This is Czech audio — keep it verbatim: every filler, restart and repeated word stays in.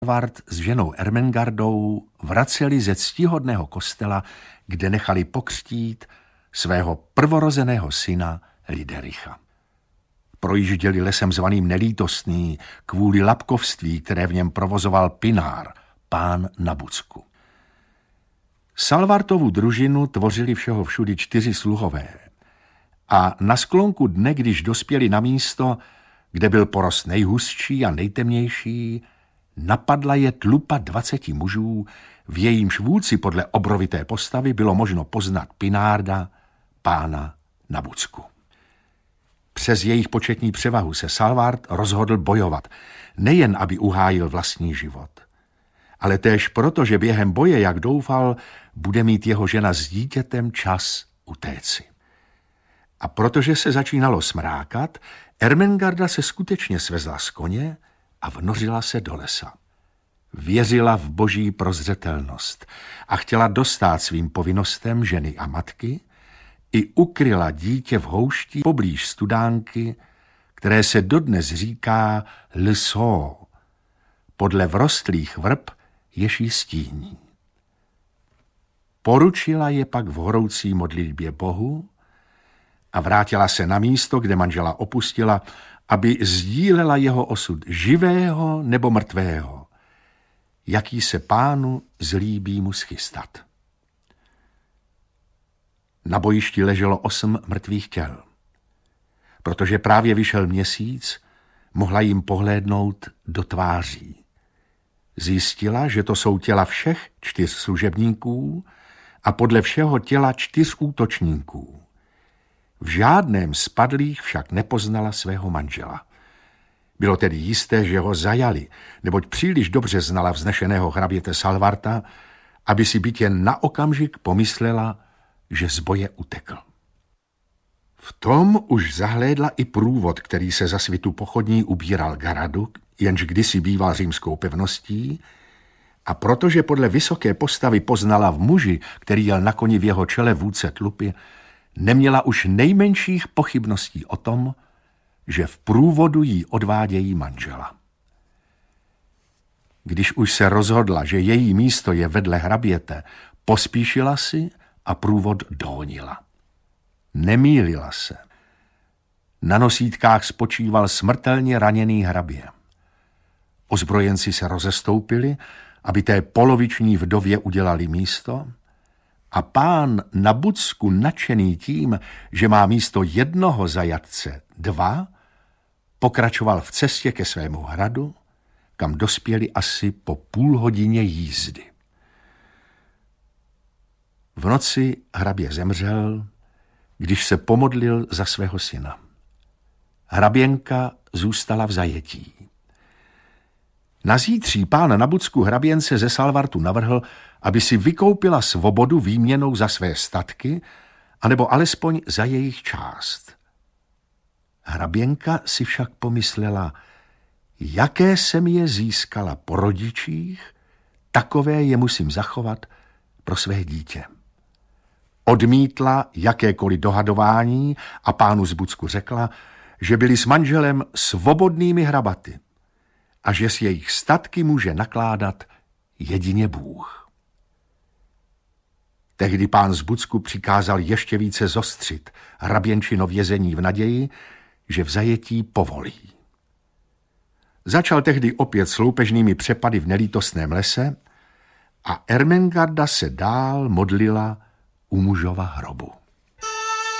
Salvart s ženou Ermengardou vraceli ze ctihodného kostela, kde nechali pokřtít svého prvorozeného syna Lidericha. Projížděli lesem zvaným Nelítostný kvůli lapkovství, které v něm provozoval Pinár, pán na Bucku. Salvartovu družinu tvořili všeho všudy čtyři sluhové a na sklonku dne, když dospěli na místo, kde byl porost nejhustší a nejtemnější, napadla je tlupa dvaceti mužů, v jejímž vůdci podle obrovité postavy bylo možno poznat Pinárda, pána na Bucku. Přes jejich početní převahu se Salvart rozhodl bojovat, nejen aby uhájil vlastní život, ale též proto, že během boje, jak doufal, bude mít jeho žena s dítětem čas utéci. A protože se začínalo smrákat, Ermengarda se skutečně svezla z koně a vnořila se do lesa. Věřila v boží prozřetelnost a chtěla dostát svým povinnostem ženy a matky i ukryla dítě v houšti poblíž studánky, které se dodnes říká Lso, podle vrostlých vrb, jež jí stíní. Poručila je pak v horoucí modlitbě Bohu a vrátila se na místo, kde manžela opustila, aby sdílela jeho osud živého nebo mrtvého, jaký se pánu zlíbí mu schystat. Na bojišti leželo osm mrtvých těl. Protože právě vyšel měsíc, mohla jim pohlédnout do tváří. Zjistila, že to jsou těla všech čtyř služebníků a podle všeho těla čtyř útočníků. V žádném z padlých však nepoznala svého manžela. Bylo tedy jisté, že ho zajali, neboť příliš dobře znala vznešeného hraběte Salvarta, aby si byť jen na okamžik pomyslela, že z boje utekl. V tom už zahlédla i průvod, který se za svitu pochodní ubíral k hradu, jenž kdysi býval římskou pevností, a protože podle vysoké postavy poznala v muži, který jel na koni v jeho čele vůdce tlupy, neměla už nejmenších pochybností o tom, že v průvodu jí odvádějí manžela. Když už se rozhodla, že její místo je vedle hraběte, pospíšila si a průvod dohonila. Nemýlila se. Na nosítkách spočíval smrtelně raněný hrabě. Ozbrojenci se rozestoupili, aby té poloviční vdově udělali místo, a pán na Bucku, nadšený tím, že má místo jednoho zajatce dva, pokračoval v cestě ke svému hradu, kam dospěli asi po půl hodině jízdy. V noci hrabě zemřel, když se pomodlil za svého syna. Hraběnka zůstala v zajetí. Na zítří pán na Bucku hraběnce ze Salvartu navrhl, aby si vykoupila svobodu výměnou za své statky, anebo alespoň za jejich část. Hraběnka si však pomyslela, jaké jsem je získala po rodičích, takové je musím zachovat pro své dítě. Odmítla jakékoliv dohadování a pánu z Bucku řekla, že byli s manželem svobodnými hrabaty a že s jejich statky může nakládat jedině Bůh. Tehdy pán z Bucku přikázal ještě více zostřit hraběnčino vězení v naději, že v zajetí povolí. Začal tehdy opět s loupežnými přepady v nelítostném lese a Ermengarda se dál modlila u mužova hrobu.